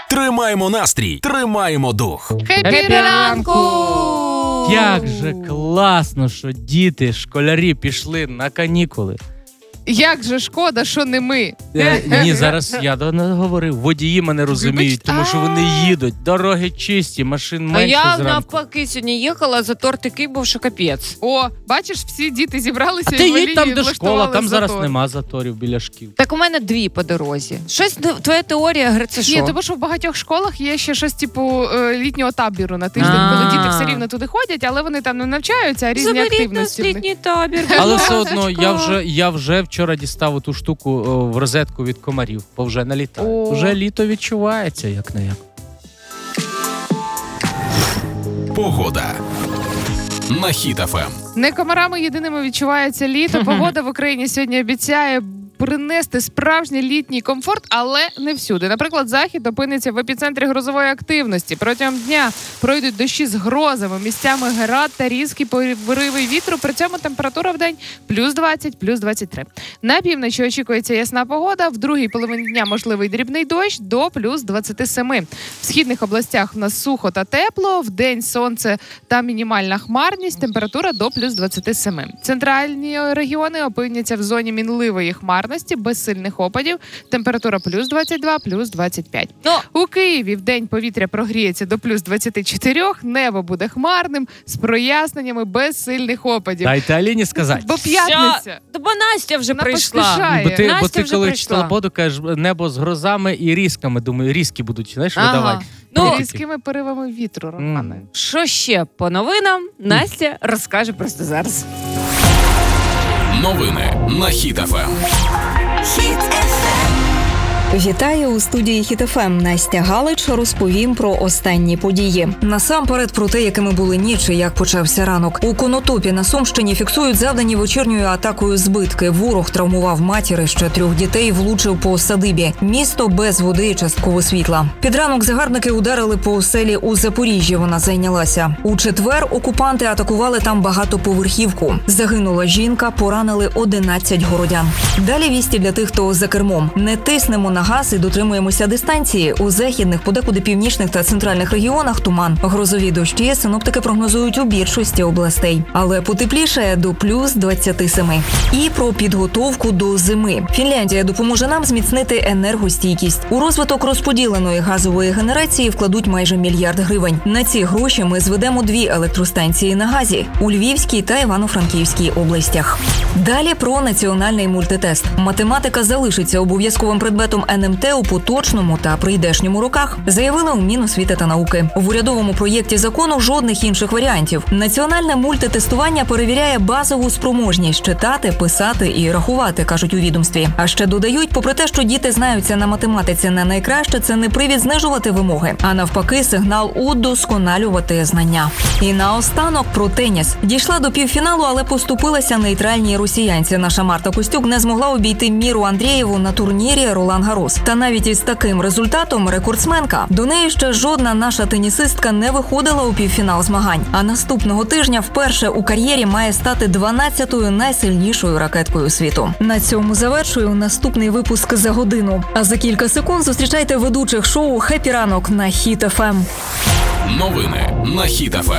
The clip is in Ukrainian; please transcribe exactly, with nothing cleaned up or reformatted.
Тримаємо настрій, тримаємо дух. Хеппі ранку! Як же класно, що діти, школярі пішли на канікули. Як же шкода, що не ми. Е, ні, зараз я не говорив. Водії мене розуміють, тому що вони їдуть. Дороги чисті, машин А менше я зранку. навпаки сьогодні їхала, затор такий був, що капець. О, бачиш, всі діти зібралися А і ти в їдь там, Алії де школа, влаштували там зараз затор. нема заторів біля шкіл. Так у мене дві по дорозі. Щось твоя теорія, говорить, це Ні, що? тому що в багатьох школах є ще щось типу е, літнього табіру на тиждень, А. коли діти все рівно туди ходять, але вони там не навчаються, а різні Заберіть нас активності. в в них. літній табір. Але будь все ласка. одно, я вже, я вже вчора дістав ту штуку о, в розетку від комарів, бо вже налітає. О. Вже літо відчувається, як не як. Погода. На Хіт еф ем. Не комарами єдиними відчувається літо. Погода в Україні сьогодні обіцяє принести справжній літній комфорт, але не всюди. Наприклад, захід опиниться в епіцентрі грозової активності. Протягом дня пройдуть дощі з грозами, місцями град та різкі пориви вітру. При цьому температура в день плюс двадцять, плюс двадцять три. На півночі очікується ясна погода. В другій половині дня можливий дрібний дощ до плюс двадцять сім. В східних областях в нас сухо та тепло. В день сонце та мінімальна хмарність. Температура до плюс двадцять сім. Центральні регіони опиняться в зоні мінливої хмарності, без сильних опадів. Температура плюс двадцять два, плюс двадцять п'ять. Ну, У Києві в день повітря прогріється до плюс двадцять чотири, небо буде хмарним, з проясненнями, без сильних опадів. Дайте Аліні сказати. Бо п'ятниця. Все. Бо Настя вже Вона прийшла. поспішає. Бо ти, Настя бо ти вже коли прийшла. читала поду, кажеш, небо з грозами і різками. Думаю, різкі будуть, знаєш, Ага. видавати. Ну, Прутики. Різкими поривами вітру, Романе. М. Що ще по новинам, Настя розкаже просто зараз. Новини на Хіт еф ем. Вітаю у студії Хіт еф ем. Настя Галич. Розповім про останні події. Насамперед про те, якими були ніч і як почався ранок. У Конотопі на Сумщині фіксують завдані вечірньою атакою збитки. Ворог травмував матір і ще трьох дітей, влучив по садибі. Місто без води і частково світла. Під ранок загарбники ударили по оселі у Запоріжжі. Вона зайнялася. У четвер окупанти атакували там багатоповерхівку. Загинула жінка, поранили одинадцять городян. Далі вісті для тих, хто за кермом. Не тиснемо на газ і дотримуємося дистанції. У західних, подекуди північних та центральних регіонах туман. Грозові дощі синоптики прогнозують у більшості областей. Але потеплішає до плюс двадцять сім. І про підготовку до зими. Фінляндія допоможе нам зміцнити енергостійкість. У розвиток розподіленої газової генерації вкладуть майже мільярд гривень. На ці гроші ми зведемо дві електростанції на газі – у Львівській та Івано-Франківській областях. Далі про національний мультитест. Математика залишиться обов'язковим предметом ен ем те у поточному та прийдешньому роках, заявили у Міносвіти та науки. В урядовому проєкті закону жодних інших варіантів. Національне мультитестування перевіряє базову спроможність читати, писати і рахувати, кажуть у відомстві. А ще додають, попри те, що діти знаються на математиці не найкраще, це не привід знижувати вимоги, а навпаки сигнал удосконалювати знання. І наостанок про теніс. Дійшла до півфіналу, але поступилася нейтральній росіянці. Наша Марта Костюк не змогла обійти Міру Андрієву на турнірі Ролан Гарос. Та навіть із таким результатом рекордсменка. До неї ще жодна наша тенісистка не виходила у півфінал змагань. А наступного тижня вперше у кар'єрі має стати дванадцятою найсильнішою ракеткою світу. На цьому завершую наступний випуск за годину. А за кілька секунд зустрічайте ведучих шоу «Хеппі ранок» на Хіт еф ем. Новини на Хіт еф ем.